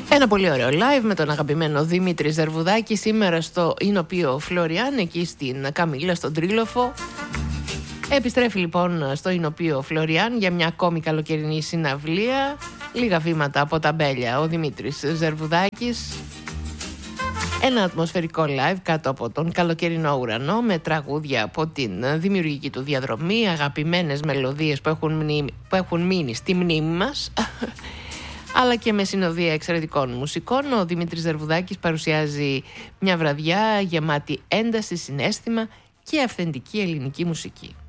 Ένα πολύ ωραίο live με τον αγαπημένο Δημήτρη Ζερβουδάκη σήμερα στο Ινοπείο Φλωριάν, εκεί στην Καμήλα, στον Τρίλοφο. Επιστρέφει λοιπόν στο Ινοπείο Φλωριάν για μια ακόμη καλοκαιρινή συναυλία. Λίγα βήματα από τα μπέλια ο Δημήτρης Ζερβουδάκης. Ένα ατμοσφαιρικό live κάτω από τον καλοκαιρινό ουρανό, με τραγούδια από την δημιουργική του διαδρομή, αγαπημένες μελωδίες που έχουν μείνει στη μνήμη μας, αλλά και με συνοδεία εξαιρετικών μουσικών. Ο Δημήτρης Ζερβουδάκης παρουσιάζει μια βραδιά γεμάτη ένταση, συναίσθημα και αυθεντική ελληνική μουσική.